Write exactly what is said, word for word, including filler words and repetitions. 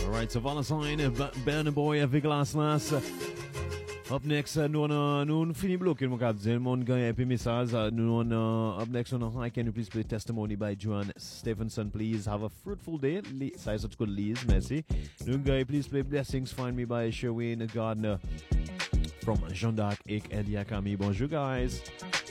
Alright, so Valentine, Ben Boy avec Las Las. Up next, uh, nous on nous fini bloqué mon cap dire mon gars et puis message nous on uh, up next on I can you please play testimony by Joan Stephenson please have a fruitful day size of good Liz merci nous gars please play blessings find me by Sherwin Gardner from Jean d'Arc et Elia Camille bonjour guys